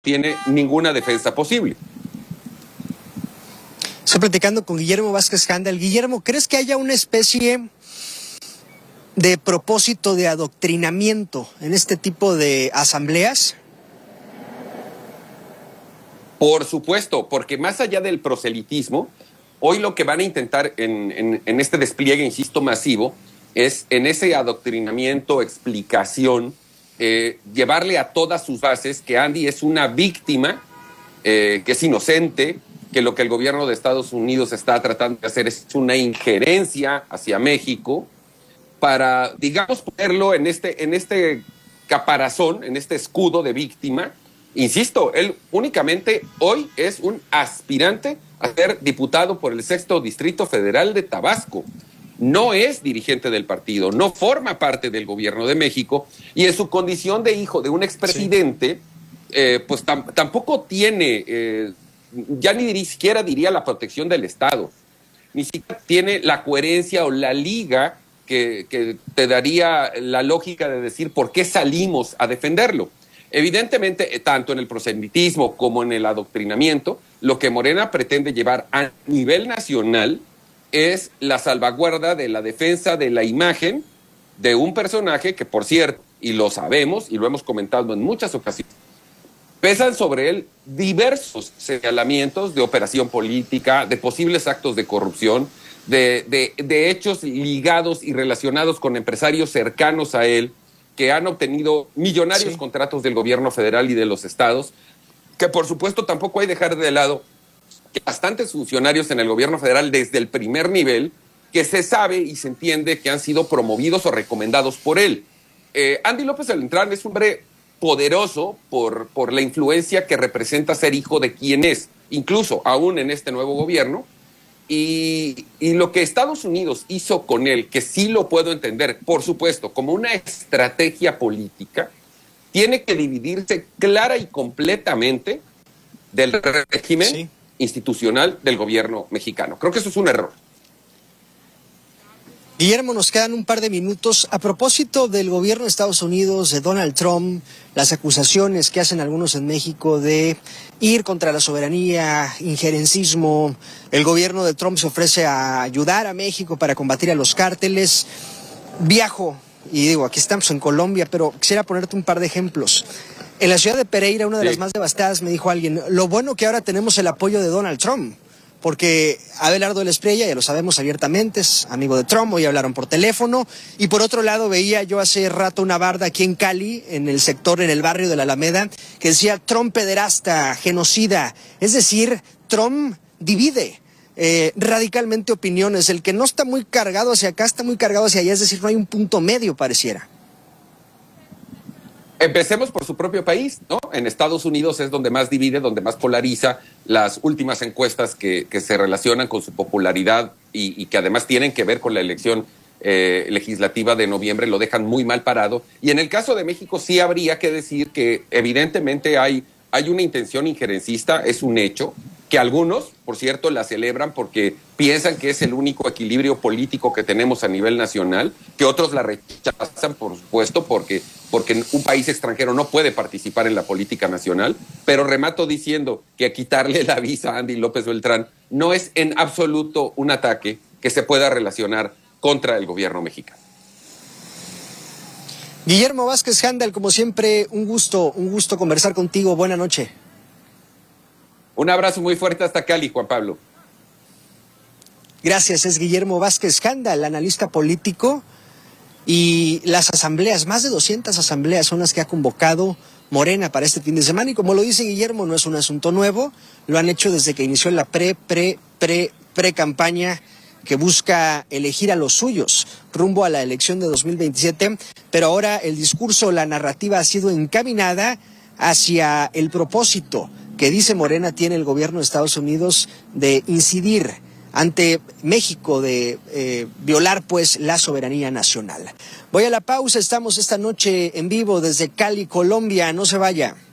tiene ninguna defensa posible. Estoy platicando con Guillermo Vázquez Handal. Guillermo, ¿crees que haya una especie de propósito de adoctrinamiento en este tipo de asambleas? Por supuesto, porque más allá del proselitismo, hoy lo que van a intentar en este despliegue, insisto, masivo, es en ese adoctrinamiento, explicación, llevarle a todas sus bases que Andy es una víctima, que es inocente, que lo que el gobierno de Estados Unidos está tratando de hacer es una injerencia hacia México para, digamos, ponerlo en este caparazón, en este escudo de víctima. Insisto, él únicamente hoy es un aspirante a ser diputado por el 6º Distrito Federal de Tabasco. No es dirigente del partido, no forma parte del gobierno de México y en su condición de hijo de un expresidente, pues tampoco tiene, ya ni siquiera diría la protección del Estado, ni siquiera tiene la coherencia o la liga que te daría la lógica de decir por qué salimos a defenderlo. Evidentemente, tanto en el proselitismo como en el adoctrinamiento, lo que Morena pretende llevar a nivel nacional es la salvaguarda de la defensa de la imagen de un personaje que, por cierto, y lo sabemos y lo hemos comentado en muchas ocasiones, pesan sobre él diversos señalamientos de operación política, de posibles actos de corrupción, de hechos ligados y relacionados con empresarios cercanos a él, que han obtenido millonarios contratos del gobierno federal y de los estados, que por supuesto tampoco hay que dejar de lado que bastantes funcionarios en el gobierno federal desde el primer nivel, que se sabe y se entiende que han sido promovidos o recomendados por él. Andy López Beltrán es un hombre poderoso por la influencia que representa ser hijo de quien es, incluso aún en este nuevo gobierno. Y lo que Estados Unidos hizo con él, que sí lo puedo entender, por supuesto, como una estrategia política, tiene que dividirse clara y completamente del régimen institucional del gobierno mexicano. Creo que eso es un error. Guillermo, nos quedan un par de minutos. A propósito del gobierno de Estados Unidos, de Donald Trump, las acusaciones que hacen algunos en México de ir contra la soberanía, injerencismo, el gobierno de Trump se ofrece a ayudar a México para combatir a los cárteles. Viajo, y digo, aquí estamos en Colombia, pero quisiera ponerte un par de ejemplos. En la ciudad de Pereira, una de las más devastadas, me dijo alguien, lo bueno que ahora tenemos el apoyo de Donald Trump. Porque Abelardo de la Espriella, ya lo sabemos abiertamente, es amigo de Trump, hoy hablaron por teléfono. Y por otro lado veía yo hace rato una barda aquí en Cali, en el sector, en el barrio de la Alameda, que decía Trump pederasta, genocida. Es decir, Trump divide radicalmente opiniones. El que no está muy cargado hacia acá, está muy cargado hacia allá. Es decir, no hay un punto medio, pareciera. Empecemos por su propio país, ¿no? En Estados Unidos es donde más divide, donde más polariza. Las últimas encuestas que se relacionan con su popularidad y que además tienen que ver con la elección legislativa de noviembre lo dejan muy mal parado. Y en el caso de México sí habría que decir que evidentemente hay una intención injerencista, es un hecho, que algunos, por cierto, la celebran porque piensan que es el único equilibrio político que tenemos a nivel nacional, que otros la rechazan, por supuesto, porque un país extranjero no puede participar en la política nacional, pero remato diciendo que quitarle la visa a Andy López Beltrán no es en absoluto un ataque que se pueda relacionar contra el gobierno mexicano. Guillermo Vázquez Handal, como siempre, un gusto conversar contigo. Buena noche. Un abrazo muy fuerte hasta Cali, Juan Pablo. Gracias, es Guillermo Vázquez Handal, analista político. Y las asambleas, más de 200 asambleas son las que ha convocado Morena para este fin de semana. Y como lo dice Guillermo, no es un asunto nuevo. Lo han hecho desde que inició la pre-campaña que busca elegir a los suyos rumbo a la elección de 2027. Pero ahora el discurso, la narrativa ha sido encaminada hacia el propósito que dice Morena tiene el gobierno de Estados Unidos de incidir ante México, de violar pues la soberanía nacional. Voy a la pausa, estamos esta noche en vivo desde Cali, Colombia, no se vaya.